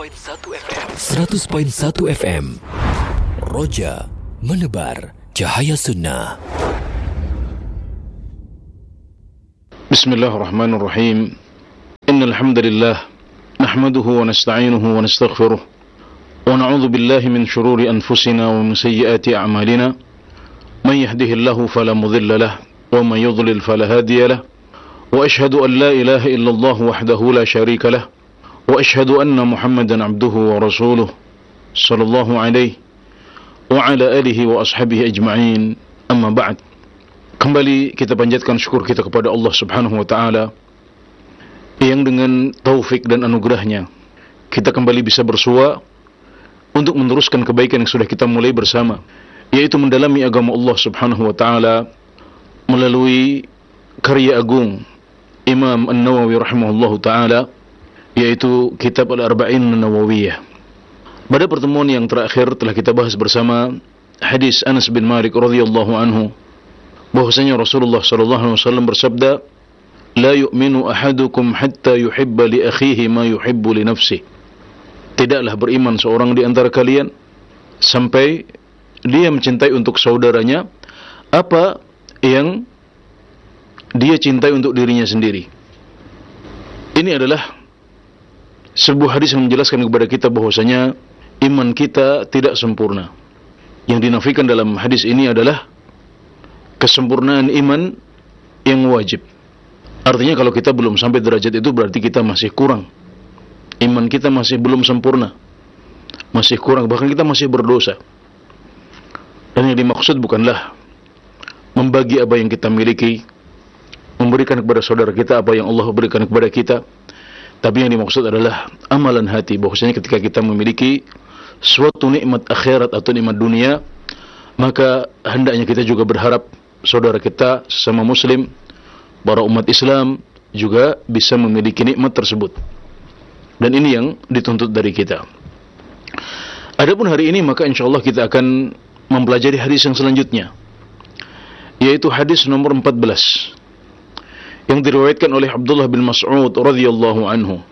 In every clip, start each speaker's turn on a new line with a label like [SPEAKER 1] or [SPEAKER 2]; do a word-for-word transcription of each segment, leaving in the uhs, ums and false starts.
[SPEAKER 1] seratus perpuluhan satu F M. Roja menebar cahaya sunnah.
[SPEAKER 2] Bismillahirrahmanirrahim. Innal hamdalillah nahmaduhu wa nasta'inuhu wa nastaghfiruh wa na'udzu billahi min shururi anfusina wa min sayyiati a'malina. Man yahdihillahu fala mudilla lahu wa man yudlil fala hadiya lahu. Wa ashhadu an la ilaha illallah wahdahu la syarika lahu. Wa ashhadu anna Muhammadan abduhu wa rasuluh sallallahu alaihi wa ala alihi wa ashabihi ajma'in. Amma ba'd. Kembali kita panjatkan syukur kita kepada Allah Subhanahu wa taala yang dengan taufik dan anugerahnya kita kembali bisa bersua untuk meneruskan kebaikan yang sudah kita mulai bersama, yaitu mendalami agama Allah Subhanahu wa taala melalui karya agung Imam An-Nawawi rahimahullahu taala, yaitu kitab Al-Arba'in An-Nawawiyah. Pada pertemuan yang terakhir telah kita bahas bersama hadis Anas bin Malik radhiyallahu anhu, bahwasanya Rasulullah sallallahu alaihi wasallam bersabda, "La yu'minu ahadukum hatta yuhibba li akhihi ma yuhibbu li nafsihi." Tidaklah beriman seorang di antara kalian sampai dia mencintai untuk saudaranya apa yang dia cintai untuk dirinya sendiri. Ini adalah sebuah hadis yang menjelaskan kepada kita bahwasanya iman kita tidak sempurna. Yang dinafikan dalam hadis ini adalah kesempurnaan iman yang wajib. Artinya kalau kita belum sampai derajat itu berarti kita masih kurang. Iman kita masih belum sempurna. Masih kurang, bahkan kita masih berdosa. Dan yang dimaksud bukanlah membagi apa yang kita miliki, memberikan kepada saudara kita apa yang Allah berikan kepada kita, tapi yang dimaksud adalah amalan hati, bahwasanya ketika kita memiliki suatu nikmat akhirat atau nikmat dunia, maka hendaknya kita juga berharap saudara kita sesama muslim, para umat Islam juga bisa memiliki nikmat tersebut. Dan ini yang dituntut dari kita. Adapun hari ini maka insyaallah kita akan mempelajari hadis yang selanjutnya, yaitu hadis nomor empat belas, yang diriwayatkan oleh Abdullah bin Mas'ud radhiyallahu anhu.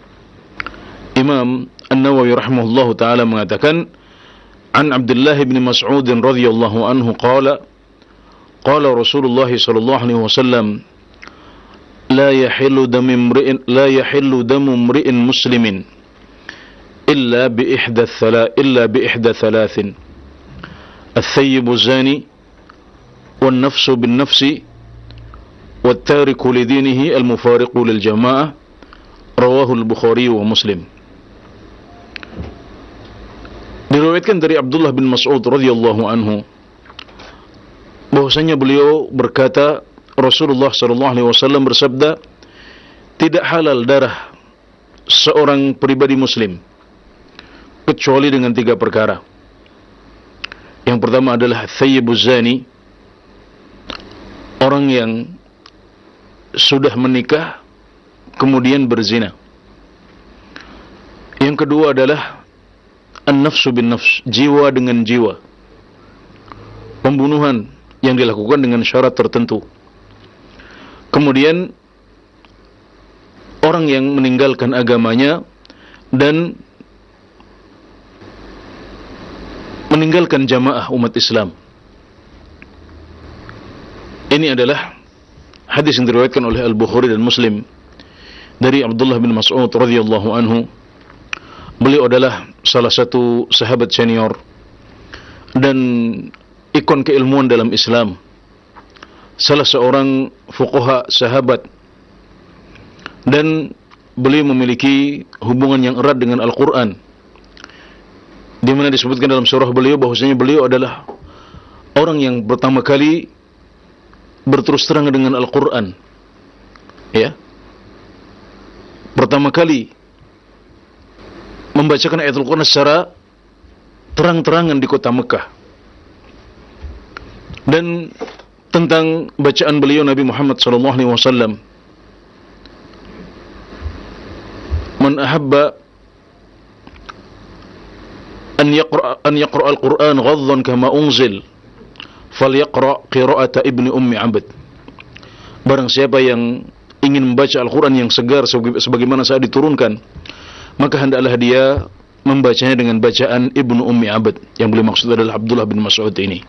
[SPEAKER 2] Imam An-Nawawi rahimahullahu taala mengatakan, "An Abdullah bin Mas'ud radhiyallahu anhu qala qala Rasulullah sallallahu alaihi wasallam, la yahillu damu imri'in la yahillu damu imri'in muslimin illa bi ihda thalath illa bi ihda thalathin, al-thayyibu zani wan nafsu bin nafsi والتارك لدينه المفارق للجماعة." رواه البخاري ومسلم. Diriwayatkan dari Abdullah bin Mas'ud radhiyallahu anhu bahwasanya beliau berkata, Rasulullah sallallahu alaihi wasallam bersabda, tidak halal darah seorang pribadi muslim kecuali dengan tiga perkara. Yang pertama adalah thayyibuz zani, orang yang sudah menikah kemudian berzina. Yang kedua adalah an-nafsu bin nafs, jiwa dengan jiwa, pembunuhan yang dilakukan dengan syarat tertentu. Kemudian orang yang meninggalkan agamanya dan meninggalkan jamaah umat Islam. Ini adalah hadis yang diriwayatkan oleh Al-Bukhari dan Muslim dari Abdullah bin Mas'ud radhiyallahu anhu. Beliau adalah salah satu sahabat senior dan ikon keilmuan dalam Islam, salah seorang fuqaha sahabat, dan beliau memiliki hubungan yang erat dengan Al-Quran, di mana disebutkan dalam surah beliau bahwasanya beliau adalah orang yang pertama kali berterus terang dengan Al-Quran, ya, pertama kali membacakan ayat Al-Quran secara terang-terangan di kota Mekah. Dan tentang bacaan beliau Nabi Muhammad sallallahu alaihi wasallam, man ahabba an yaqra an yaqra al-Quran ghaddan kama unzil falyaqra qira'ata ibni ummi abd. Barang siapa yang ingin membaca Al-Quran yang segar sebagaimana saat diturunkan, maka hendaklah dia membacanya dengan bacaan Ibnu Ummi Abd, yang boleh maksud adalah Abdullah bin Mas'ud ini.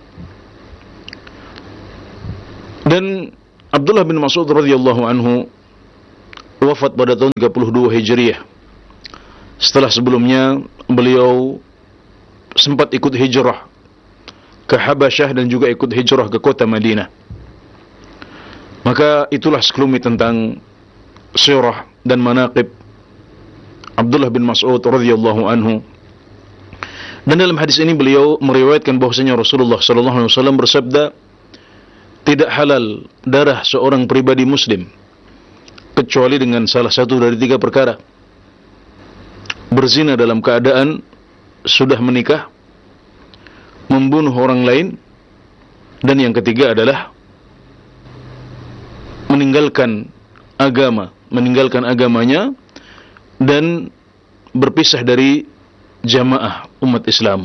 [SPEAKER 2] Dan Abdullah bin Mas'ud radhiyallahu anhu wafat pada tahun tiga puluh dua Hijriah. Setelah sebelumnya beliau sempat ikut hijrah ke Habasyah dan juga ikut hijrah ke kota Madinah. Maka itulah sekelumit tentang sirah dan manaqib Abdullah bin Mas'ud radhiyallahu anhu. Dan dalam hadis ini beliau meriwayatkan bahwasanya Rasulullah sallallahu alaihi wasallam bersabda, tidak halal darah seorang pribadi muslim kecuali dengan salah satu dari tiga perkara: berzina dalam keadaan sudah menikah, membunuh orang lain, dan yang ketiga adalah meninggalkan agama, meninggalkan agamanya dan berpisah dari jamaah umat Islam.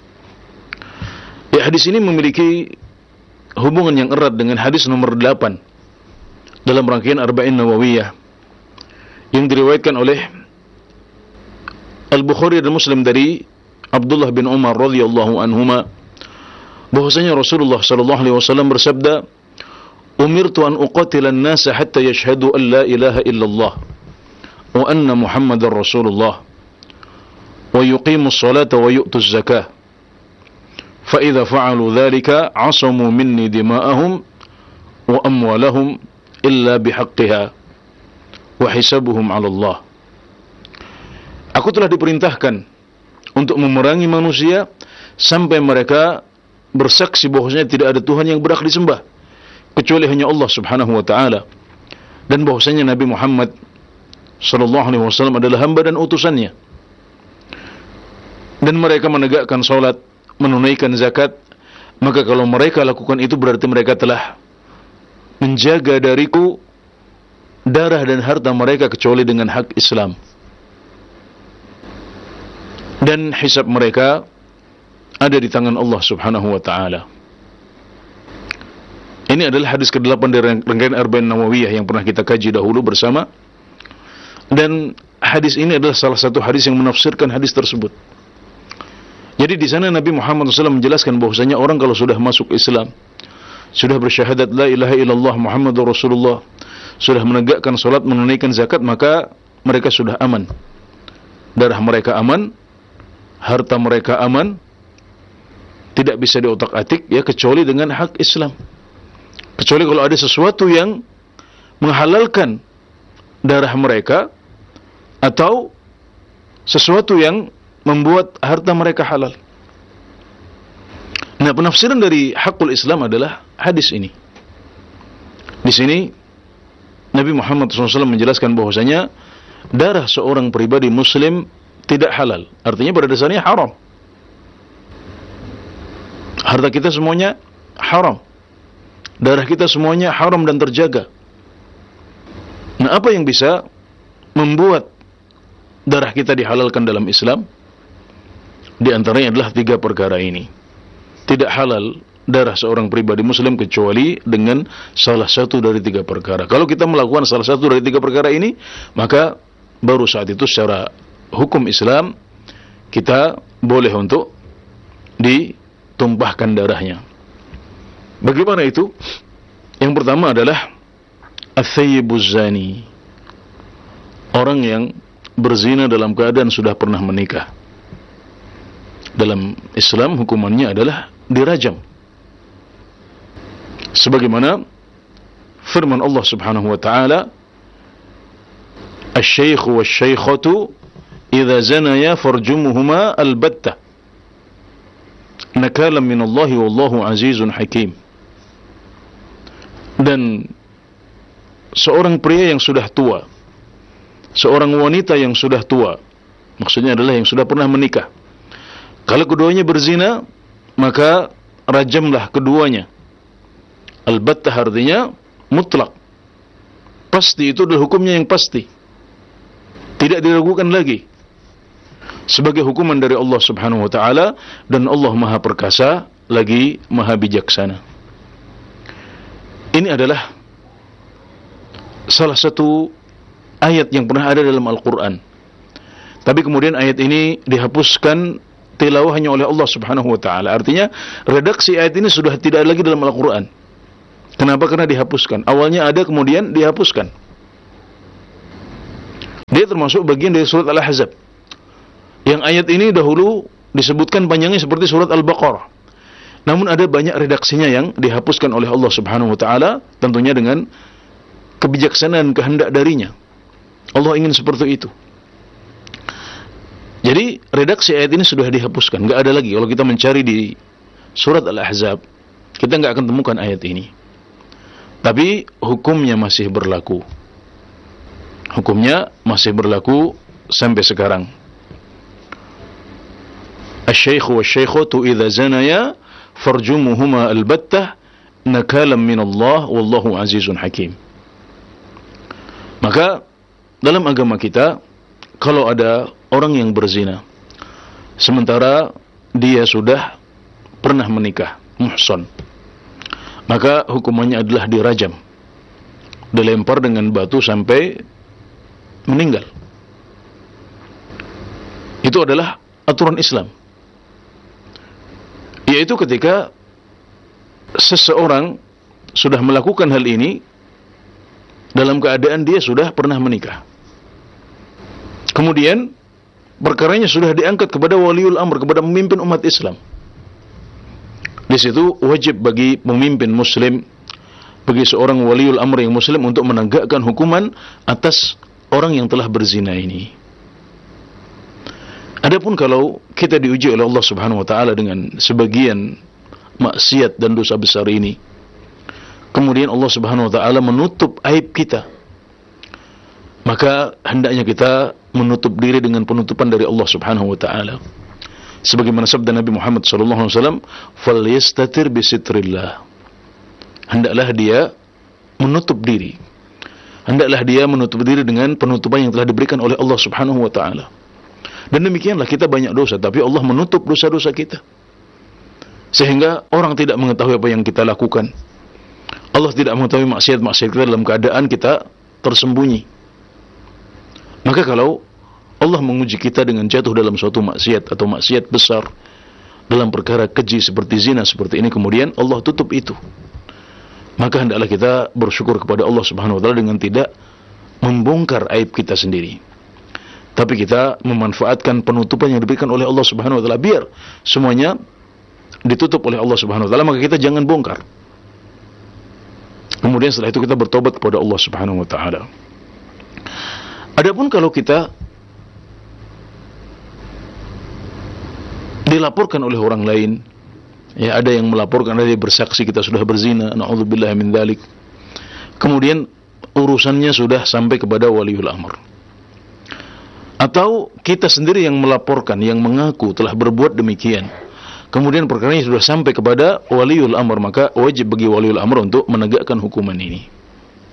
[SPEAKER 2] Ya, hadis ini memiliki hubungan yang erat dengan hadis nomor delapan dalam rangkaian Arba'in Nawawiyah yang diriwayatkan oleh Al-Bukhari dan Muslim dari Abdullah bin Umar radhiyallahu anhuma, bahwasanya Rasulullah sallallahu alaihi wasallam bersabda, "Umirtu an uqatila an-nasa hatta yashhadu an la ilaha illallah wa anna Muhammadar Rasulullah wa yuqimus salata wa yu'tuz zakah. Fa idza fa'alu dhalika 'asamu minni dima'ahum wa amwalahum illa bihaqqiha wa hisabuhum 'ala Allah." Aku telah diperintahkan untuk memerangi manusia sampai mereka bersaksi bahwasanya tidak ada Tuhan yang berhak disembah kecuali hanya Allah Subhanahu wa taala, dan bahwasanya Nabi Muhammad sallallahu alaihi wasallam adalah hamba dan utusannya, dan mereka menegakkan salat, menunaikan zakat. Maka kalau mereka lakukan itu berarti mereka telah menjaga dariku darah dan harta mereka kecuali dengan hak Islam, dan hisab mereka ada di tangan Allah Subhanahu wa taala. Ini adalah hadis kedelapan dari rangkaian Arba'in Nawawiyah yang pernah kita kaji dahulu bersama. Dan hadis ini adalah salah satu hadis yang menafsirkan hadis tersebut. Jadi di sana Nabi Muhammad shallallahu alaihi wasallam menjelaskan bahwasanya orang kalau sudah masuk Islam, sudah bersyahadat la ilaha illallah Muhammadur Rasulullah, sudah menegakkan salat, menunaikan zakat, maka mereka sudah aman. Darah mereka aman, harta mereka aman, tidak bisa diotak-atik ya kecuali dengan hak Islam. Kecuali kalau ada sesuatu yang menghalalkan darah mereka atau sesuatu yang membuat harta mereka halal. Nah, penafsiran dari hakul Islam adalah hadis ini. Di sini Nabi Muhammad shallallahu alaihi wasallam menjelaskan bahwasanya darah seorang pribadi muslim tidak halal, artinya pada dasarnya haram. Harta kita semuanya haram, darah kita semuanya haram dan terjaga. Nah, apa yang bisa membuat darah kita dihalalkan dalam Islam? Di antaranya adalah tiga perkara ini. Tidak halal darah seorang pribadi muslim kecuali dengan salah satu dari tiga perkara. Kalau kita melakukan salah satu dari tiga perkara ini, maka baru saat itu secara hukum Islam kita boleh untuk ditumpahkan darahnya. Bagaimana itu? Yang pertama adalah Ats-Tsayyibuz Zani, orang yang berzina dalam keadaan sudah pernah menikah. Dalam Islam hukumannya adalah dirajam, sebagaimana firman Allah Subhanahu wa taala, "Asy-syaikhu wasy-syaikhatu idza zanaya farjumuhuma albattah nakalan minallahi wallahu azizun hakim." Dan seorang pria yang sudah tua, seorang wanita yang sudah tua, maksudnya adalah yang sudah pernah menikah, kalau keduanya berzina, maka rajamlah keduanya. Al-battah artinya mutlak, pasti, itu adalah hukumnya yang pasti, tidak diragukan lagi, sebagai hukuman dari Allah Subhanahu wa taala, dan Allah Maha Perkasa lagi Maha Bijaksana. Ini adalah salah satu ayat yang pernah ada dalam Al-Quran Tapi kemudian ayat ini dihapuskan tilawahnya oleh Allah Subhanahu wa taala. Artinya redaksi ayat ini sudah tidak lagi dalam Al-Qur'an. Kenapa? Karena dihapuskan. Awalnya ada, kemudian dihapuskan. Dia termasuk bagian dari surat Al-Ahzab. Yang ayat ini dahulu disebutkan panjangnya seperti surat Al-Baqarah. Namun ada banyak redaksinya yang dihapuskan oleh Allah Subhanahu wa taala, tentunya dengan kebijaksanaan kehendak darinya. Allah ingin seperti itu. Jadi redaksi ayat ini sudah dihapuskan, enggak ada lagi. Kalau kita mencari di surat Al-Ahzab, kita enggak akan temukan ayat ini. Tapi hukumnya masih berlaku. Hukumnya masih berlaku sampai sekarang. Asy-syaikhu wasy-syaikhatu idza zanaya farjumuhuma albattah nakalam minallah wallahu azizun hakim. Maka dalam agama kita, kalau ada orang yang berzina sementara dia sudah pernah menikah, muhsan, maka hukumannya adalah dirajam, dilempar dengan batu sampai meninggal. Itu adalah aturan Islam. Yaitu ketika seseorang sudah melakukan hal ini dalam keadaan dia sudah pernah menikah. Kemudian perkaranya sudah diangkat kepada waliul amr, kepada pemimpin umat Islam. Di situ wajib bagi pemimpin muslim, bagi seorang waliul amr yang muslim untuk menegakkan hukuman atas orang yang telah berzina ini. Adapun kalau kita diuji oleh Allah Subhanahu wa taala dengan sebagian maksiat dan dosa besar ini, kemudian Allah Subhanahu wa taala menutup aib kita, maka hendaknya kita menutup diri dengan penutupan dari Allah Subhanahu wa taala. Sebagaimana sabda Nabi Muhammad sallallahu alaihi wasallam, "Falyastatir bi sitrillah." Hendaklah dia menutup diri. Hendaklah dia menutup diri dengan penutupan yang telah diberikan oleh Allah Subhanahu wa taala. Dan demikianlah kita banyak dosa, tapi Allah menutup dosa-dosa kita, sehingga orang tidak mengetahui apa yang kita lakukan. Allah tidak mengetahui maksiat-maksiat kita dalam keadaan kita tersembunyi. Maka kalau Allah menguji kita dengan jatuh dalam suatu maksiat atau maksiat besar, dalam perkara keji seperti zina seperti ini, kemudian Allah tutup itu, maka hendaklah kita bersyukur kepada Allah Subhanahu wa taala dengan tidak membongkar aib kita sendiri, tapi kita memanfaatkan penutupan yang diberikan oleh Allah Subhanahu wa taala, biar semuanya ditutup oleh Allah Subhanahu wa taala, maka kita jangan bongkar. Kemudian setelah itu kita bertobat kepada Allah Subhanahu wa taala. Adapun kalau kita dilaporkan oleh orang lain, ya, ada yang melaporkan, ada yang bersaksi kita sudah berzina, na'udzubillah min dzalik, kemudian urusannya sudah sampai kepada waliul amr, atau kita sendiri yang melaporkan, yang mengaku telah berbuat demikian, kemudian perkaranya sudah sampai kepada waliul amr, maka wajib bagi waliul amr untuk menegakkan hukuman ini.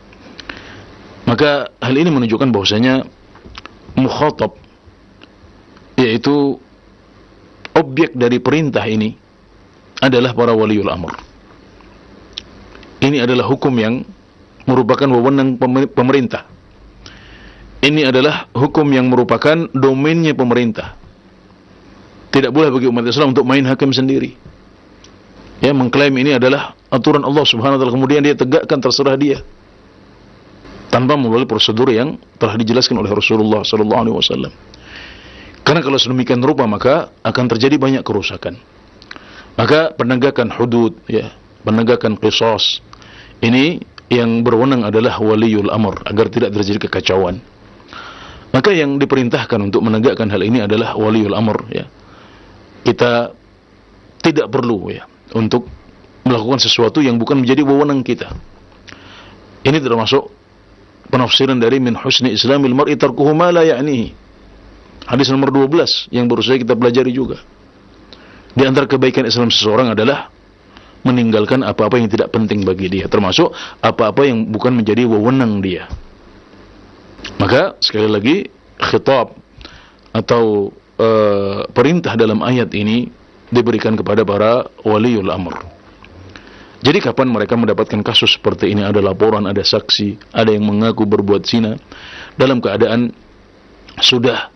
[SPEAKER 2] Maka hal ini menunjukkan bahwasanya mukhatab, yaitu objek dari perintah ini, adalah para waliul amr. Ini adalah hukum yang merupakan wewenang pemerintah. Ini adalah hukum yang merupakan domainnya pemerintah. Tidak boleh bagi umat Islam untuk main hakim sendiri, ya, mengklaim ini adalah aturan Allah Subhanahu wa taala, kemudian dia tegakkan terserah dia, tanpa melalui prosedur yang telah dijelaskan oleh Rasulullah sallallahu alaihi wasallam. Karena kalau sedemikian rupa, maka akan terjadi banyak kerusakan. Maka penegakan hudud, ya, penegakan qisas, ini yang berwenang adalah waliul amr, agar tidak terjadi kekacauan. Maka yang diperintahkan untuk menegakkan hal ini adalah waliul amr, ya. Kita tidak perlu, ya, untuk melakukan sesuatu yang bukan menjadi wewenang kita. Ini termasuk penafsiran dari min husni islamil mar'i tarkuhu ma la ya'nihi. Hadis nomor dua belas yang baru saja kita pelajari juga. Di antara kebaikan Islam seseorang adalah meninggalkan apa-apa yang tidak penting bagi dia, termasuk apa-apa yang bukan menjadi wewenang dia. Maka sekali lagi, khitab atau uh, perintah dalam ayat ini diberikan kepada para waliul amr. Jadi kapan mereka mendapatkan kasus seperti ini, ada laporan, ada saksi, ada yang mengaku berbuat zina, dalam keadaan sudah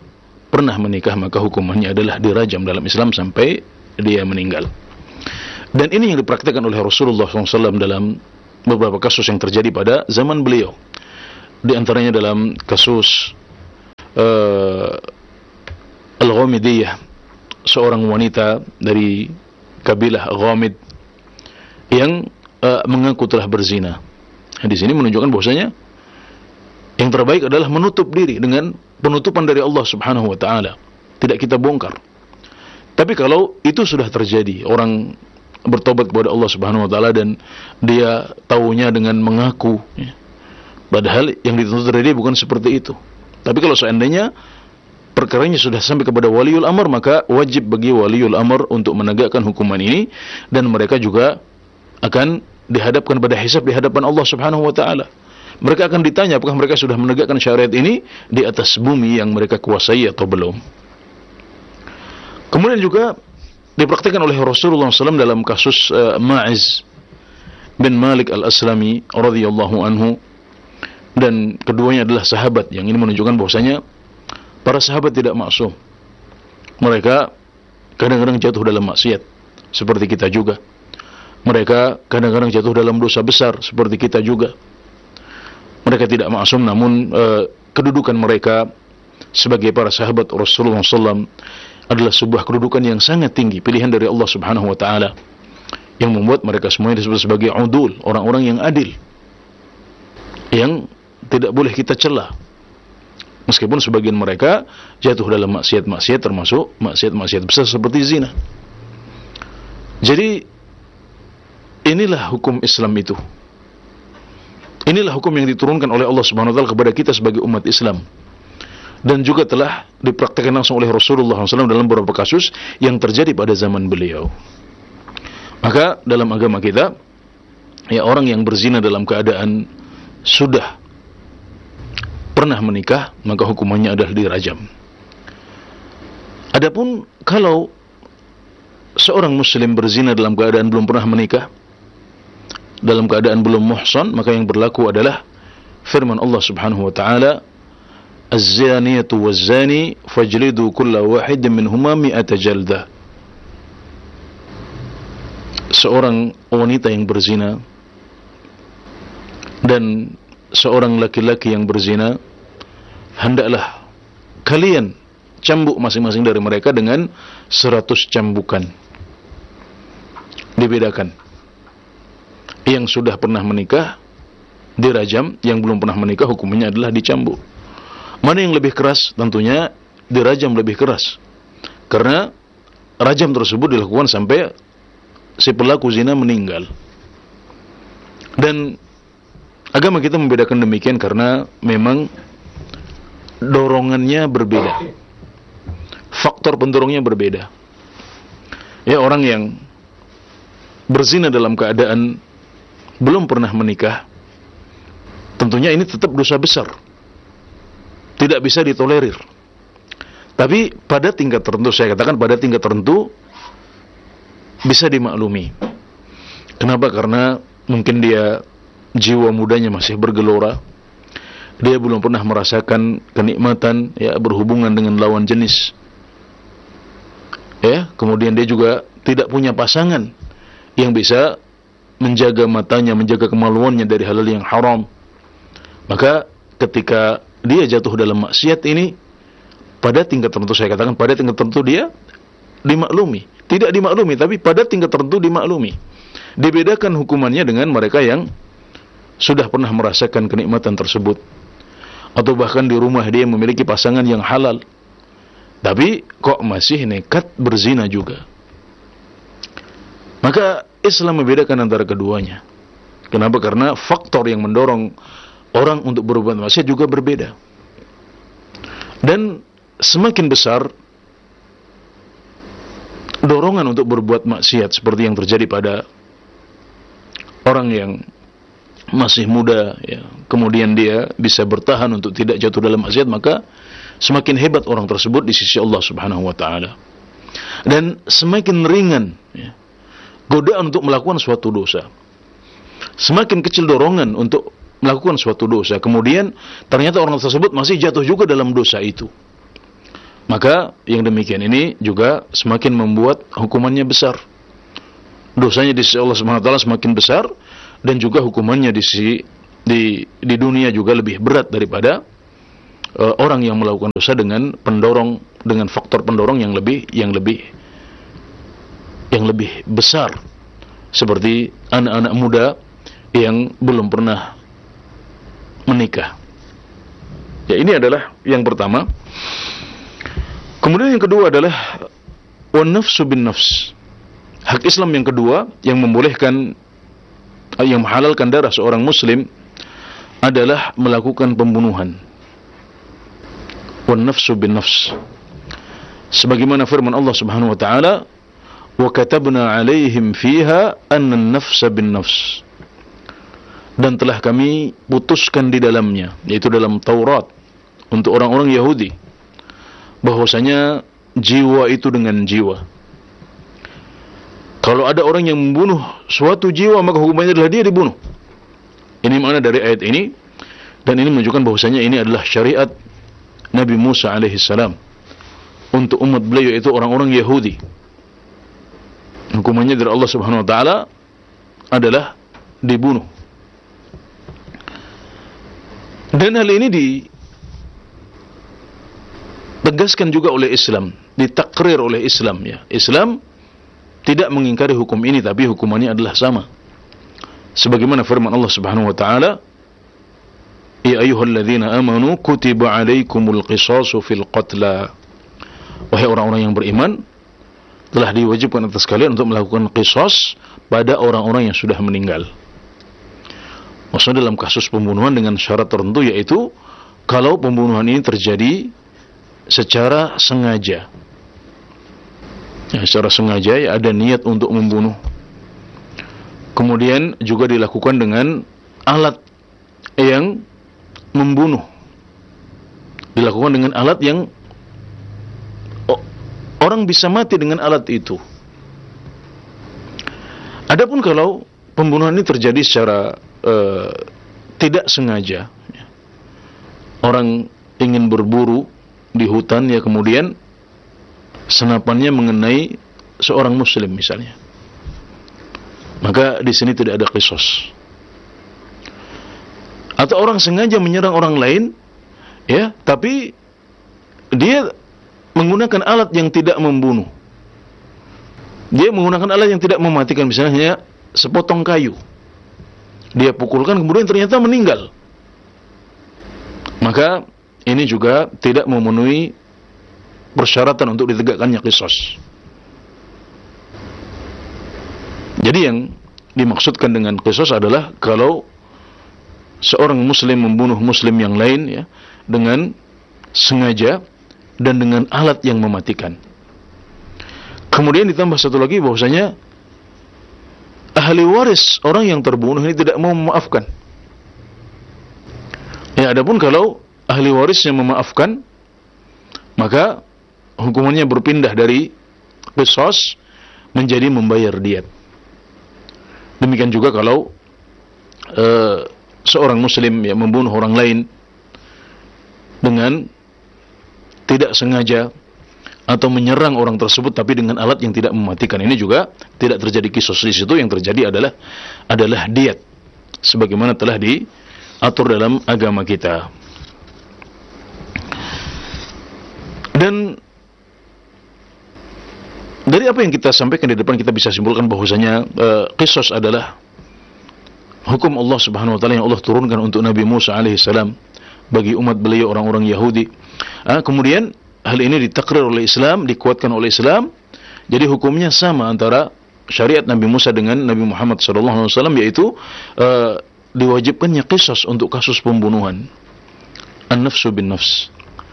[SPEAKER 2] pernah menikah, maka hukumannya adalah dirajam dalam Islam sampai dia meninggal. Dan ini yang dipraktikkan oleh Rasulullah shallallahu alaihi wasallam dalam beberapa kasus yang terjadi pada zaman beliau. Di antaranya dalam kasus uh, Al-Ghamidiyah, seorang wanita dari kabilah Ghamid yang uh, mengaku telah berzina. Nah, di sini menunjukkan bahwasanya yang terbaik adalah menutup diri dengan penutupan dari Allah Subhanahu wa taala. Tidak kita bongkar. Tapi kalau itu sudah terjadi, orang bertobat kepada Allah Subhanahu wa taala dan dia taunya dengan mengaku, ya, padahal yang dituntut dari dia bukan seperti itu. Tapi kalau seandainya perkaranya sudah sampai kepada waliul amr, maka wajib bagi waliul amr untuk menegakkan hukuman ini, dan mereka juga akan dihadapkan pada hisab di hadapan Allah Subhanahu wa taala. Mereka akan ditanya apakah mereka sudah menegakkan syariat ini di atas bumi yang mereka kuasai atau belum. Kemudian juga dipraktikkan oleh Rasulullah shallallahu alaihi wasallam dalam kasus uh, Ma'iz bin Malik al-Aslami radhiyallahu anhu, dan keduanya adalah sahabat. Yang ini menunjukkan bahwasanya para sahabat tidak maksum. Mereka kadang-kadang jatuh dalam maksiat seperti kita juga. Mereka kadang-kadang jatuh dalam dosa besar seperti kita juga. Mereka tidak maksum, namun uh, kedudukan mereka sebagai para sahabat Rasulullah shallallahu alaihi wasallam adalah sebuah kedudukan yang sangat tinggi, pilihan dari Allah Subhanahu wa taala, yang membuat mereka semuanya disebut sebagai udul, orang-orang yang adil, yang tidak boleh kita cela. Meskipun sebagian mereka jatuh dalam maksiat-maksiat, termasuk maksiat-maksiat besar seperti zina. Jadi inilah hukum Islam itu. Inilah hukum yang diturunkan oleh Allah Subhanahu wa taala kepada kita sebagai umat Islam, dan juga telah dipraktikkan langsung oleh Rasulullah shallallahu alaihi wasallam dalam beberapa kasus yang terjadi pada zaman beliau. Maka dalam agama kita, ya, orang yang berzina dalam keadaan sudah pernah menikah, maka hukumannya adalah dirajam. Adapun kalau seorang muslim berzina dalam keadaan belum pernah menikah, dalam keadaan belum muhsan, maka yang berlaku adalah firman Allah Subhanahu wa taala, Az-zaniyatu waz-zani fajlidu kulla wahidin minhuma mi'ata jaldah. Seorang wanita yang berzina dan seorang laki-laki yang berzina, hendaklah kalian cambuk masing-masing dari mereka dengan seratus cambukan. Dibedakan. Yang sudah pernah menikah dirajam, yang belum pernah menikah hukumnya adalah dicambuk. Mana yang lebih keras? Tentunya dirajam lebih keras, karena rajam tersebut dilakukan sampai si pelaku zina meninggal. Dan agama kita membedakan demikian karena memang dorongannya berbeda, faktor pendorongnya berbeda. Ya, orang yang berzina dalam keadaan belum pernah menikah, tentunya ini tetap dosa besar, tidak bisa ditolerir. Tapi pada tingkat tertentu, saya katakan pada tingkat tertentu bisa dimaklumi. Kenapa? Karena mungkin dia jiwa mudanya masih bergelora, dia belum pernah merasakan kenikmatan, ya, berhubungan dengan lawan jenis, ya. Kemudian dia juga tidak punya pasangan yang bisa menjaga matanya, menjaga kemaluannya dari hal-hal yang haram. Maka ketika dia jatuh dalam maksiat ini, pada tingkat tertentu, saya katakan pada tingkat tertentu dia dimaklumi. Tidak dimaklumi, tapi pada tingkat tertentu dimaklumi. Dibedakan hukumannya dengan mereka yang sudah pernah merasakan kenikmatan tersebut, atau bahkan di rumah dia memiliki pasangan yang halal, tapi kok masih nekat berzina juga. Maka Islam membedakan antara keduanya. Kenapa? Karena faktor yang mendorong orang untuk berbuat maksiat juga berbeda. Dan semakin besar dorongan untuk berbuat maksiat seperti yang terjadi pada orang yang masih muda, ya, kemudian dia bisa bertahan untuk tidak jatuh dalam maksiat, maka semakin hebat orang tersebut di sisi Allah Subhanahu wa taala. Dan semakin ringan, ya, godaan untuk melakukan suatu dosa. Semakin kecil dorongan untuk melakukan suatu dosa, kemudian ternyata orang tersebut masih jatuh juga dalam dosa itu, maka yang demikian ini juga semakin membuat hukumannya besar. Dosanya di sisi Allah Subhanahu wa taala semakin besar, dan juga hukumannya di sisi di di dunia juga lebih berat daripada uh, orang yang melakukan dosa dengan pendorong dengan faktor pendorong yang lebih yang lebih yang lebih besar, seperti anak-anak muda yang belum pernah menikah. Ya, ini adalah yang pertama. Kemudian yang kedua adalah wan nafsu bin nafs. Hak Islam yang kedua yang membolehkan, yang menghalalkan darah seorang muslim adalah melakukan pembunuhan. Wan nafsu bin nafs. Sebagaimana firman Allah Subhanahu wa taala, "Wa katabna 'alaihim fiha anna an-nafsa bin nafs." Dan telah kami putuskan di dalamnya, yaitu dalam Taurat untuk orang-orang Yahudi, bahwasanya jiwa itu dengan jiwa. Kalau ada orang yang membunuh suatu jiwa, maka hukumannya adalah dia dibunuh. Ini makna dari ayat ini, dan ini menunjukkan bahwasanya ini adalah syariat Nabi Musa alaihissalam untuk umat beliau, yaitu orang-orang Yahudi. Hukumannya dari Allah Subhanahu wa taala adalah dibunuh. Dan hal ini di tegaskan juga oleh Islam, ditakrir oleh Islam, ya. Islam tidak mengingkari hukum ini, tapi hukumannya adalah sama. Sebagaimana firman Allah Subhanahu wa taala, "Ya ayyuhalladzina amanu kutiba 'alaikumul qisasu fil qatla." Wahai orang-orang yang beriman, telah diwajibkan atas kalian untuk melakukan qisas pada orang-orang yang sudah meninggal. Maksudnya dalam kasus pembunuhan dengan syarat tertentu, yaitu kalau pembunuhan ini terjadi secara sengaja, ya, secara sengaja, ya, ada niat untuk membunuh. Kemudian juga dilakukan dengan alat yang membunuh, dilakukan dengan alat yang oh, orang bisa mati dengan alat itu. Adapun kalau pembunuhan ini terjadi secara uh, tidak sengaja, ya, orang ingin berburu di hutan, ya, kemudian senapannya mengenai seorang muslim misalnya, maka di sini tidak ada qisas. Atau orang sengaja menyerang orang lain, ya, tapi dia menggunakan alat yang tidak membunuh, dia menggunakan alat yang tidak mematikan, misalnya sepotong kayu, dia pukulkan kemudian ternyata meninggal, maka ini juga tidak memenuhi persyaratan untuk ditegakkannya qisas. Jadi yang dimaksudkan dengan qisas adalah kalau seorang muslim membunuh muslim yang lain, ya, dengan sengaja dan dengan alat yang mematikan. Kemudian ditambah satu lagi, bahwasanya ahli waris orang yang terbunuh ini tidak mau memaafkan. Ya, adapun kalau ahli warisnya memaafkan, maka hukumannya berpindah dari qisas menjadi membayar diat. Demikian juga kalau uh, seorang muslim, ya, membunuh orang lain dengan tidak sengaja atau menyerang orang tersebut tapi dengan alat yang tidak mematikan, ini juga tidak terjadi qisas. Di situ yang terjadi adalah adalah diat, sebagaimana telah diatur dalam agama kita. Dan dari apa yang kita sampaikan di depan, kita bisa simpulkan bahwasanya uh, qisas adalah hukum Allah Subhanahu wa taala yang Allah turunkan untuk Nabi Musa alaihissalam bagi umat beliau orang-orang Yahudi. Uh, kemudian hal ini ditakrir oleh Islam, dikuatkan oleh Islam. Jadi hukumnya sama antara syariat Nabi Musa dengan Nabi Muhammad sallallahu alaihi wasallam, yaitu uh, diwajibkannya qisas untuk kasus pembunuhan, an-nafsu bin nafs.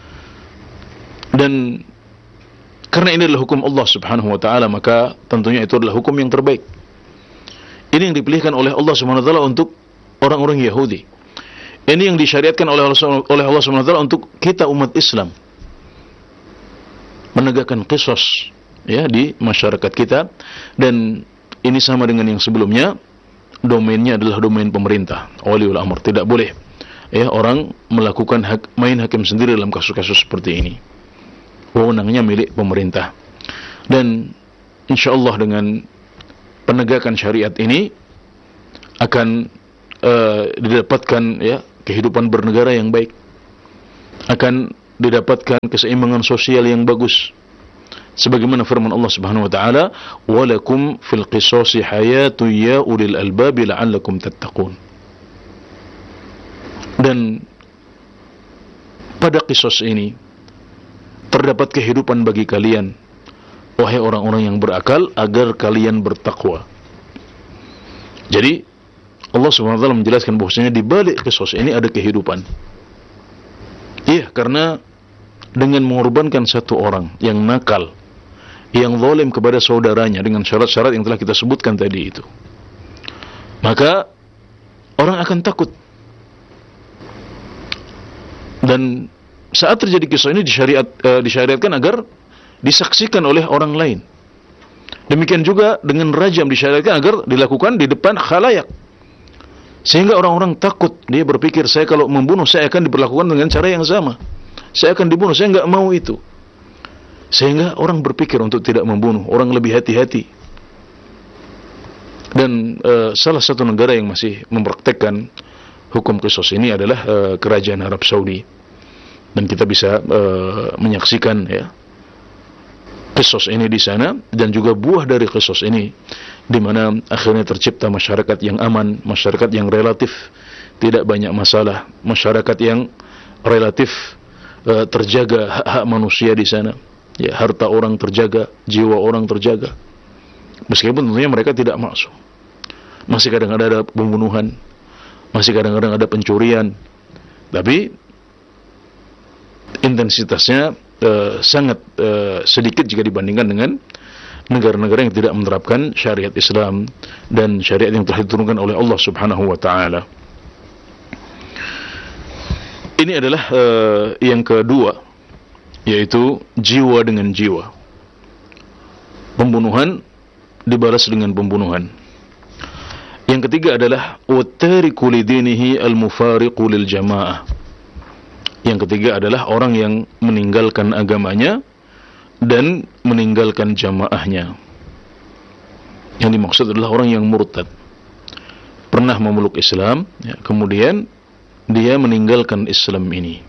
[SPEAKER 2] Dan karena ini adalah hukum Allah Subhanahu wa taala, maka tentunya itu adalah hukum yang terbaik. Ini yang dipilihkan oleh Allah Subhanahu wa taala untuk orang-orang Yahudi. Ini yang disyariatkan oleh Allah Subhanahu wa taala untuk kita umat Islam, menegakkan qisas, ya, di masyarakat kita. Dan ini sama dengan yang sebelumnya, domainnya adalah domain pemerintah, waliul amr. Tidak boleh, ya, orang melakukan hak, main hakim sendiri dalam kasus-kasus seperti ini. wewenangnya milik pemerintah. Dan insyaallah dengan penegakan syariat ini akan uh, didapatkan ya kehidupan bernegara yang baik, akan didapatkan keseimbangan sosial yang bagus, sebagaimana firman Allah Subhanahu wa taala, walakum fil qisasi hayatu ya ulil albab la'allakum tattaqun. Dan pada qisas ini terdapat kehidupan bagi kalian, wahai orang-orang yang berakal, agar kalian bertakwa. Jadi Allah Subhanahu wa taala menjelaskan bahwasanya di balik qisas ini ada kehidupan. Iya, karena dengan mengorbankan satu orang yang nakal, yang zalim kepada saudaranya dengan syarat-syarat yang telah kita sebutkan tadi itu, maka orang akan takut. Dan saat terjadi kisah ini disyariat, uh, disyariatkan agar disaksikan oleh orang lain. Demikian juga dengan rajam disyariatkan agar dilakukan di depan khalayak, sehingga orang-orang takut. Dia berpikir, saya kalau membunuh saya akan diperlakukan dengan cara yang sama, saya akan dibunuh, saya enggak mau itu. Sehingga orang berpikir untuk tidak membunuh, orang lebih hati-hati. Dan uh, salah satu negara yang masih mempraktekkan hukum qisas ini adalah uh, kerajaan Arab Saudi. Dan kita bisa uh, menyaksikan ya qisas ini di sana, dan juga buah dari qisas ini, di mana akhirnya tercipta masyarakat yang aman, masyarakat yang relatif tidak banyak masalah, masyarakat yang relatif uh, terjaga hak-hak manusia di sana. Ya, harta orang terjaga, jiwa orang terjaga. Meskipun tentunya mereka tidak maksum. Masih kadang-kadang ada pembunuhan, masih kadang-kadang ada pencurian, tapi intensitasnya uh, sangat uh, sedikit jika dibandingkan dengan negara-negara yang tidak menerapkan syariat Islam dan syariat yang telah diturunkan oleh Allah Subhanahu wa taala. Ini adalah uh, yang kedua, yaitu jiwa dengan jiwa. Pembunuhan dibalas dengan pembunuhan. Yang ketiga adalah wattariku lidinihi al-mufariqu lil jamaah. Yang ketiga adalah orang yang meninggalkan agamanya dan meninggalkan jamaahnya. Yang dimaksud adalah orang yang murtad, pernah memeluk Islam, ya, kemudian dia meninggalkan Islam ini.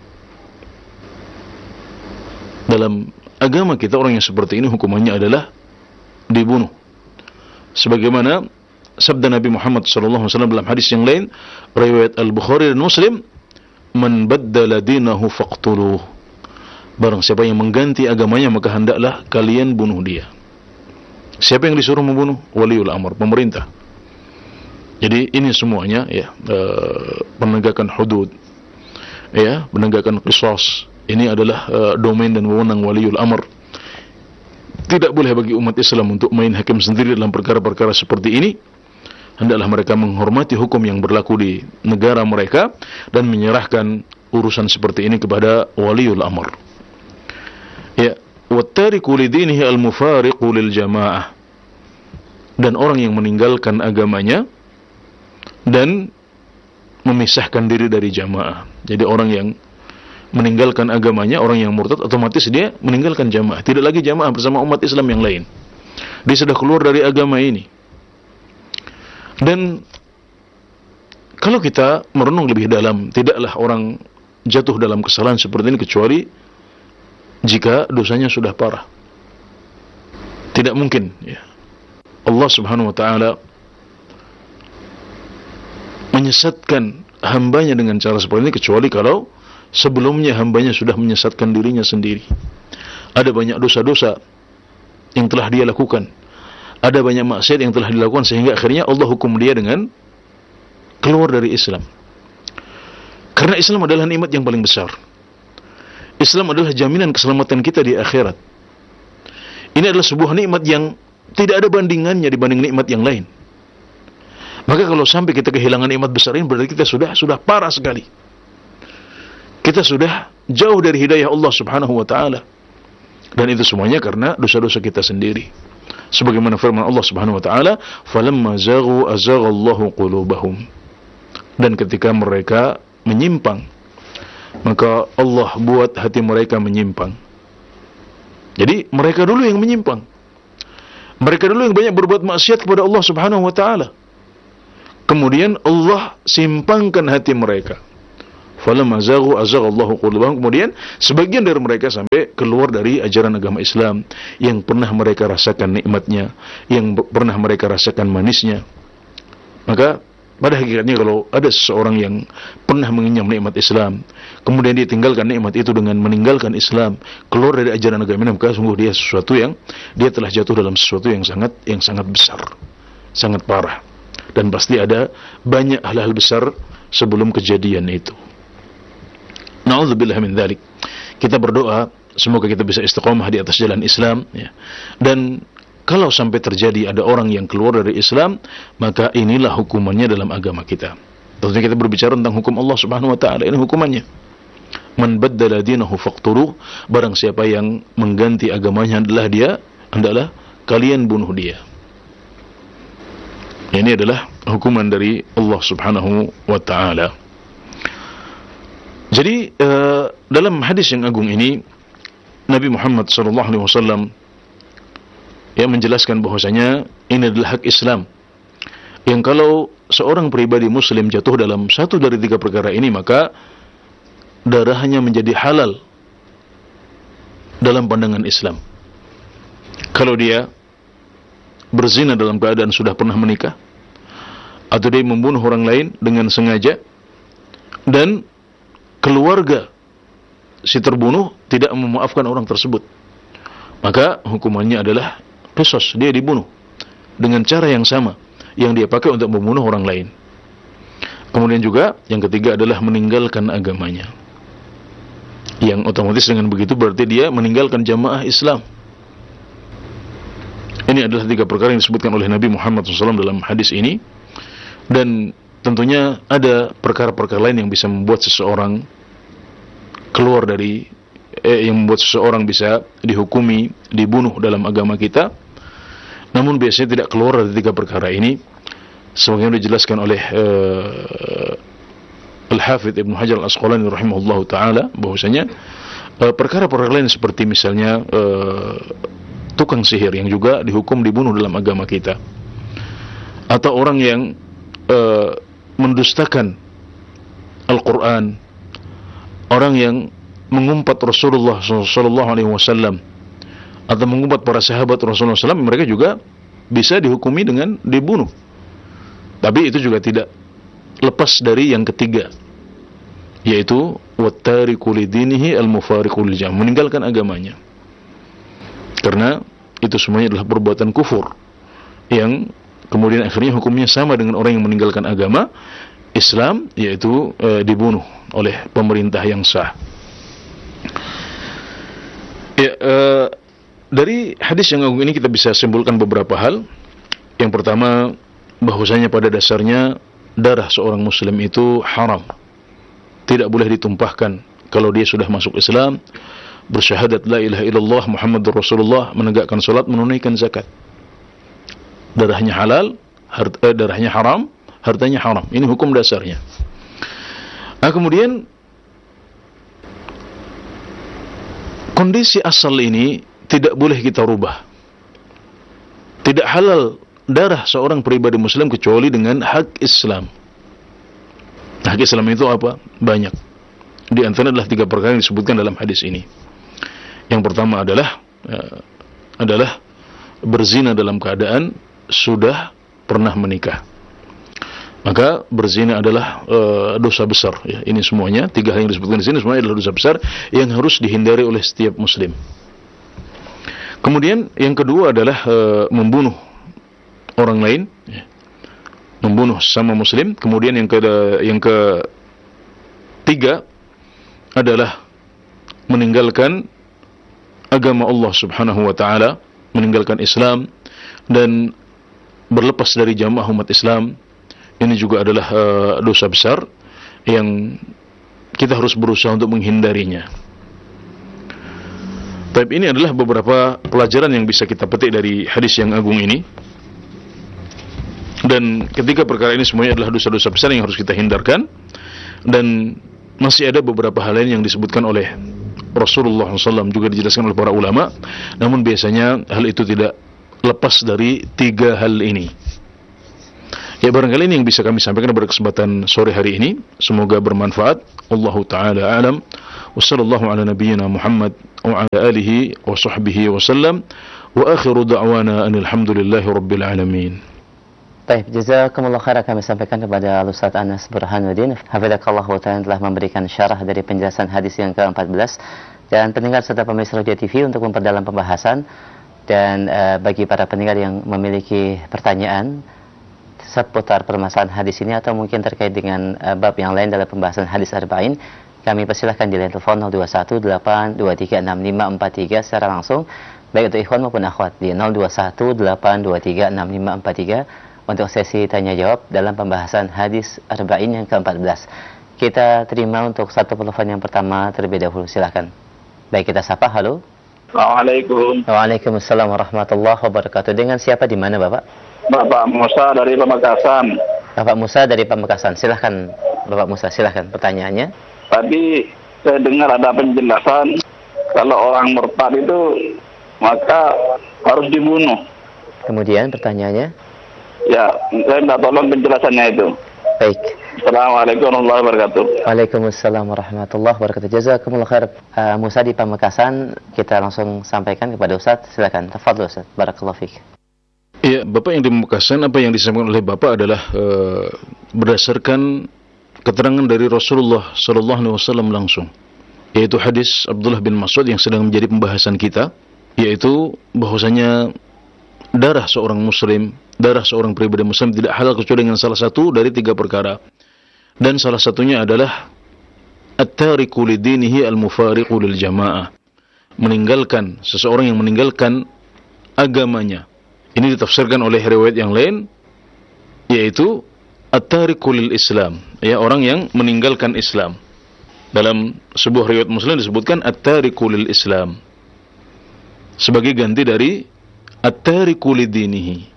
[SPEAKER 2] Dalam agama kita, orang yang seperti ini hukumannya adalah dibunuh. Sebagaimana sabda Nabi Muhammad sallallahu alaihi wasallam dalam hadis yang lain, riwayat Al-Bukhari dan Muslim, man baddala dinahu faqtuluh. Barang siapa yang mengganti agamanya, maka hendaklah kalian bunuh dia. Siapa yang disuruh membunuh? Waliul amr, pemerintah. Jadi ini semuanya ya, uh, penegakan hudud, ya, penegakan qisas. Ini adalah uh, domain dan wewenang waliul amr. Tidak boleh bagi umat Islam untuk main hakim sendiri dalam perkara-perkara seperti ini. Hendaklah mereka menghormati hukum yang berlaku di negara mereka dan menyerahkan urusan seperti ini kepada waliul amr. Ya, wattariku lidinihi al-mufariqu lil jamaah. Dan orang yang meninggalkan agamanya dan memisahkan diri dari jamaah. Jadi orang yang meninggalkan agamanya, orang yang murtad, otomatis dia meninggalkan jamaah. Tidak lagi jamaah bersama umat Islam yang lain. Dia sudah keluar dari agama ini. Dan kalau kita merenung lebih dalam, tidaklah orang jatuh dalam kesalahan seperti ini kecuali jika dosanya sudah parah. Tidak mungkin ya, Allah Subhanahu wa taala menyesatkan hambanya dengan cara seperti ini, kecuali kalau sebelumnya hambanya sudah menyesatkan dirinya sendiri. Ada banyak dosa-dosa yang telah dia lakukan, ada banyak maksiat yang telah dilakukan, sehingga akhirnya Allah hukum dia dengan keluar dari Islam. Karena Islam adalah nikmat yang paling besar. Islam adalah jaminan keselamatan kita di akhirat. Ini adalah sebuah nikmat yang tidak ada bandingannya dibanding nikmat yang lain. Maka kalau sampai kita kehilangan nikmat besar ini, berarti kita sudah sudah parah sekali. Kita sudah jauh dari hidayah Allah Subhanahu wa taala. Dan itu semuanya karena dosa-dosa kita sendiri. Sebagaimana firman Allah Subhanahu wa taala, "Falamma zaghu azaghallahu qulubahum." Dan ketika mereka menyimpang, maka Allah buat hati mereka menyimpang. Jadi mereka dulu yang menyimpang. Mereka dulu yang banyak berbuat maksiat kepada Allah Subhanahu wa taala. Kemudian Allah simpangkan hati mereka. Falamma zaghu azaghallahu qulubahum. Kemudian sebagian dari mereka sampai keluar dari ajaran agama Islam yang pernah mereka rasakan nikmatnya, yang pernah mereka rasakan manisnya. Maka pada hakikatnya kalau ada seseorang yang pernah mengenyam nikmat Islam, kemudian dia tinggalkan nikmat itu dengan meninggalkan Islam, keluar dari ajaran agama Islam, maka sungguh dia sesuatu yang dia telah jatuh dalam sesuatu yang sangat yang sangat besar, sangat parah. Dan pasti ada banyak hal-hal besar sebelum kejadian itu. Na'udzubillah min dzalik. Kita berdoa semoga kita bisa istiqomah di atas jalan Islam, ya. Dan kalau sampai terjadi ada orang yang keluar dari Islam, maka inilah hukumannya dalam agama kita. Tentunya kita berbicara tentang hukum Allah Subhanahu wa taala, ini hukumannya. Man baddala dinahu faqtuluh, barang siapa yang mengganti agamanya adalah dia, adalah kalian bunuh dia. Ini adalah hukuman dari Allah Subhanahu wa taala. Jadi uh, dalam hadis yang agung ini Nabi Muhammad sallallahu alaihi wasallam ya menjelaskan bahwasanya ini adalah hak Islam yang kalau seorang pribadi muslim jatuh dalam satu dari tiga perkara ini, maka darahnya menjadi halal dalam pandangan Islam. Kalau dia berzina dalam keadaan sudah pernah menikah, atau dia membunuh orang lain dengan sengaja, dan keluarga si terbunuh tidak memaafkan orang tersebut, maka hukumannya adalah qisas, dia dibunuh dengan cara yang sama yang dia pakai untuk membunuh orang lain. Kemudian juga yang ketiga adalah meninggalkan agamanya, yang otomatis dengan begitu berarti dia meninggalkan jamaah Islam. Ini adalah tiga perkara yang disebutkan oleh Nabi Muhammad shallallahu alaihi wasallam dalam hadis ini. Dan tentunya ada perkara-perkara lain yang bisa membuat seseorang keluar dari eh, yang membuat seseorang bisa dihukumi, dibunuh dalam agama kita. Namun biasanya tidak keluar dari tiga perkara ini, sebagaimana dijelaskan oleh uh, Al-Hafidz Ibnu Hajar Al-Asqalani rahimahullahu taala, bahwasanya uh, perkara-perkara lain seperti misalnya uh, tukang sihir yang juga dihukum dibunuh dalam agama kita, atau orang yang uh, mendustakan Al-Quran, orang yang mengumpat Rasulullah sallallahu alaihi wasallam atau mengumpat para sahabat Rasulullah sallallahu alaihi wasallam, mereka juga bisa dihukumi dengan dibunuh. Tapi itu juga tidak lepas dari yang ketiga, yaitu wattariku lidinihi al-mufariqu lil jamaah, meninggalkan agamanya. Karena itu semuanya adalah perbuatan kufur yang kemudian akhirnya hukumnya sama dengan orang yang meninggalkan agama Islam, yaitu e, dibunuh oleh pemerintah yang sah. Ya, e, dari hadis yang agung ini kita bisa simpulkan beberapa hal. Yang pertama, bahwasanya pada dasarnya darah seorang muslim itu haram, tidak boleh ditumpahkan kalau dia sudah masuk Islam, bersyahadat la ilaha illallah Muhammadur Rasulullah, menegakkan salat, menunaikan zakat. Darahnya halal, hart, eh, darahnya haram, hartanya haram. Ini hukum dasarnya. Nah, kemudian kondisi asal ini tidak boleh kita rubah. Tidak halal darah seorang pribadi muslim kecuali dengan hak Islam. Hak Islam itu apa? Banyak. Di antaranya adalah tiga perkara yang disebutkan dalam hadis ini. Yang pertama adalah uh, adalah berzina dalam keadaan sudah pernah menikah. Maka berzina adalah uh, dosa besar. Ya, ini semuanya tiga hal yang disebutkan di sini semuanya adalah dosa besar yang harus dihindari oleh setiap muslim. Kemudian yang kedua adalah uh, membunuh orang lain, ya, membunuh sama muslim. Kemudian yang ke yang ketiga adalah meninggalkan agama Allah Subhanahu wa taala, meninggalkan Islam dan berlepas dari jamaah umat Islam. Ini juga adalah uh, dosa besar yang kita harus berusaha untuk menghindarinya. Tapi ini adalah beberapa pelajaran yang bisa kita petik dari hadis yang agung ini. Dan ketiga perkara ini semuanya adalah dosa-dosa besar yang harus kita hindarkan. Dan masih ada beberapa hal lain yang disebutkan oleh Rasulullah shallallahu alaihi wasallam, juga dijelaskan oleh para ulama. Namun biasanya hal itu tidak lepas dari tiga hal ini. Ya, barangkali ini yang bisa kami sampaikan pada kesempatan sore hari ini. Semoga bermanfaat. Allahu ta'ala alam. Wassallallahu ala nabiyyina Muhammad wa ala alihi wa sahbihi wa sallam. Wa akhiru da'wana anilhamdulillahi rabbil alamin.
[SPEAKER 3] Baik, jazakumullah khair, kami sampaikan kepada Ustaz Anas Burhanuddin Hafizakallah wa ta'ala telah memberikan syarah dari penjelasan hadis yang ke empat belas. Dan pendengar serta pemirsa Roja T V, untuk memperdalam pembahasan dan uh, bagi para pendengar yang memiliki pertanyaan seputar permasalahan hadis ini atau mungkin terkait dengan uh, bab yang lain dalam pembahasan hadis arba'in, kami persilahkan di line telepon nol dua satu delapan dua tiga enam lima empat tiga secara langsung, baik untuk ikhwan maupun akhwat di nol dua satu delapan dua tiga enam lima empat tiga untuk sesi tanya jawab dalam pembahasan hadis arba'in yang ke empat belas. Kita terima untuk satu telepon yang pertama terlebih dahulu, silakan. Baik, kita sapa. Halo.
[SPEAKER 4] Assalamualaikum.
[SPEAKER 3] Waalaikumsalam warahmatullahi wabarakatuh. Dengan siapa, di mana Bapak?
[SPEAKER 4] Bapak Musa dari Pamekasan.
[SPEAKER 3] Bapak Musa dari Pamekasan. Silahkan Bapak Musa, silahkan pertanyaannya.
[SPEAKER 4] Tadi saya dengar ada penjelasan kalau orang murtad itu maka harus dibunuh.
[SPEAKER 3] Kemudian pertanyaannya?
[SPEAKER 4] Ya, saya minta tolong penjelasannya itu.
[SPEAKER 3] Baik.
[SPEAKER 4] Assalamualaikum warahmatullahi wabarakatuh.
[SPEAKER 3] Waalaikumsalam warahmatullahi wabarakatuh. Jazakumullah khair. Uh, Musa di Pamekasan, kita langsung sampaikan kepada Ustaz. Silakan. Tafadhol Ustaz. Barakallahu fiik.
[SPEAKER 2] Ya, Bapak yang di Pamekasan, apa yang disampaikan oleh Bapak adalah uh, berdasarkan keterangan dari Rasulullah sallallahu alaihi wasallam langsung, yaitu hadis Abdullah bin Mas'ud yang sedang menjadi pembahasan kita, yaitu bahwasanya darah seorang muslim, darah seorang pribadi muslim tidak halal kecuali dengan salah satu dari tiga perkara. Dan salah satunya adalah at-tariku lidinihi al-mufariqu lil jamaah, meninggalkan, seseorang yang meninggalkan agamanya. Ini ditafsirkan oleh riwayat yang lain, yaitu at-tariku lil Islam, ya, orang yang meninggalkan Islam. Dalam sebuah riwayat Muslim disebutkan at-tariku lil Islam sebagai ganti dari at-tariku lidinihi.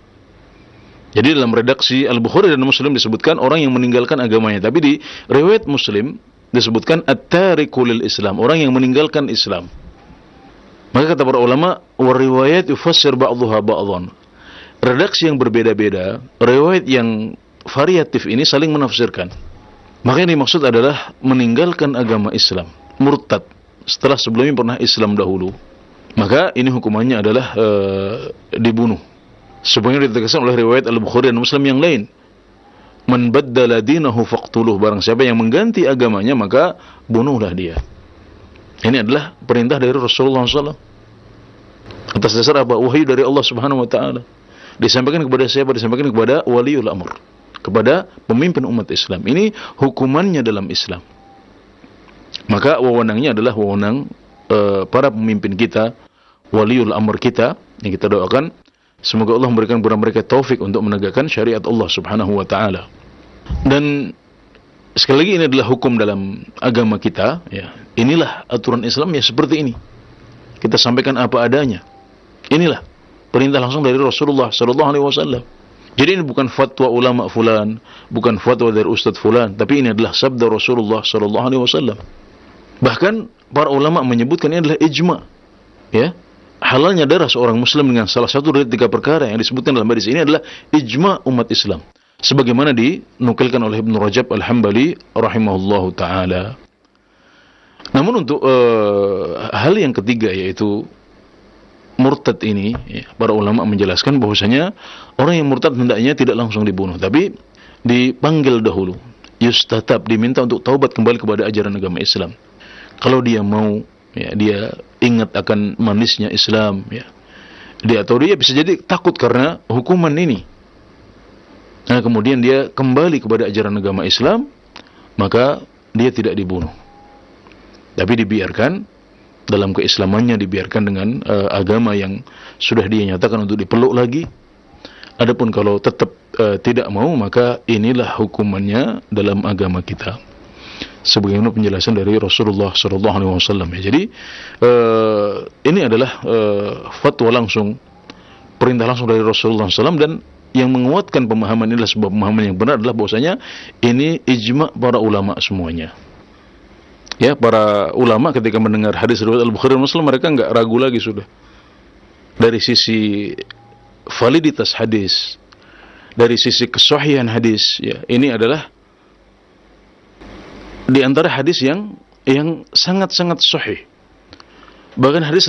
[SPEAKER 2] Jadi dalam redaksi Al-Bukhari dan Muslim disebutkan orang yang meninggalkan agamanya, tapi di riwayat Muslim disebutkan at-tariku lil Islam, orang yang meninggalkan Islam. Maka kata para ulama, wa riwayat yufassir ba'dhuha ba'dhan. Redaksi yang berbeda-beda, riwayat yang variatif ini saling menafsirkan. Maka yang dimaksud adalah meninggalkan agama Islam, murtad setelah sebelumnya pernah Islam dahulu. Maka ini hukumannya adalah uh, dibunuh. Sebagaimana ditegaskan oleh riwayat Al-Bukhari dan Muslim yang lain. Man baddala dinahu faqtuluh, barang siapa yang mengganti agamanya maka bunuhlah dia. Ini adalah perintah dari Rasulullah shallallahu alaihi wasallam. Atas dasar apa? Wahyu dari Allah Subhanahu wa taala. Disampaikan kepada siapa? Disampaikan kepada waliul amr, kepada pemimpin umat Islam. Ini hukumannya dalam Islam. Maka wewenangnya adalah wewenang uh, para pemimpin kita, waliul amr kita, yang kita doakan semoga Allah memberikan kepada mereka taufik untuk menegakkan syariat Allah Subhanahu wa taala. Dan sekali lagi, ini adalah hukum dalam agama kita, ya. Inilah aturan Islam, ya seperti ini. Kita sampaikan apa adanya. Inilah perintah langsung dari Rasulullah sallallahu alaihi wasallam. Jadi ini bukan fatwa ulama fulan, bukan fatwa dari ustaz fulan, tapi ini adalah sabda Rasulullah sallallahu alaihi wasallam. Bahkan para ulama menyebutkan ini adalah ijma, ya. Halalnya darah seorang muslim dengan salah satu dari tiga perkara yang disebutkan dalam hadis ini adalah ijma umat Islam, sebagaimana dinukilkan oleh Ibnu Rajab Al-Hambali rahimahullahu taala. Namun untuk uh, hal yang ketiga, yaitu murtad ini, ya, para ulama menjelaskan bahwasanya orang yang murtad hendaknya tidak langsung dibunuh, tapi dipanggil dahulu, yustatab, diminta untuk taubat kembali kepada ajaran agama Islam. Kalau dia mau, ya, dia ingat akan manisnya Islam, ya, dia atau dia bisa jadi takut karena hukuman ini, nah kemudian dia kembali kepada ajaran agama Islam, maka dia tidak dibunuh, tapi dibiarkan dalam keislamannya, dibiarkan dengan uh, agama yang sudah dia nyatakan untuk dipeluk lagi. Adapun kalau tetap uh, tidak mau, maka inilah hukumannya dalam agama kita, sebagaimana penjelasan dari Rasulullah sallallahu alaihi wasallam. Jadi uh, ini adalah uh, fatwa langsung, perintah langsung dari Rasulullah sallallahu alaihi wasallam, dan yang menguatkan pemahaman ini adalah sebuah pemahaman yang benar adalah bahwasanya ini ijma para ulama semuanya. Ya, para ulama ketika mendengar hadis riwayat Al-Bukhari dan Muslim, mereka enggak ragu lagi sudah. Dari sisi validitas hadis, dari sisi kesahihan hadis, ya, ini adalah di antara hadis yang yang sangat-sangat sahih. Bahkan hadis